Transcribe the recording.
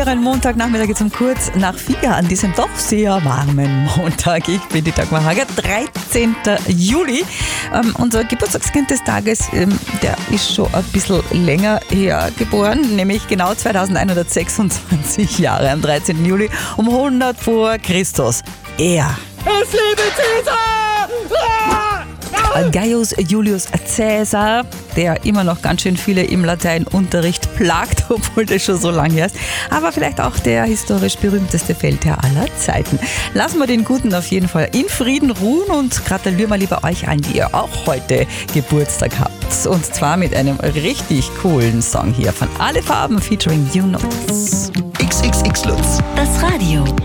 Ein Montagnachmittag geht um kurz nach 4 an diesem doch sehr warmen Montag. Ich bin die Dagmar Hager, 13. Juli. Unser Geburtstagskind des Tages, der ist schon ein bisschen länger her geboren, nämlich genau 2126 Jahre am 13. Juli um 100 vor Christus. Er. Es lebe Cäsar! Gaius Julius Caesar, der immer noch ganz schön viele im Lateinunterricht plagt, obwohl das schon so lange her ist. Aber vielleicht auch der historisch berühmteste Feldherr aller Zeiten. Lassen wir den Guten auf jeden Fall in Frieden ruhen und gratulieren wir lieber euch allen, die ihr auch heute Geburtstag habt. Und zwar mit einem richtig coolen Song hier von Alle Farben featuring You Know. XXX Lutz. Das Radio.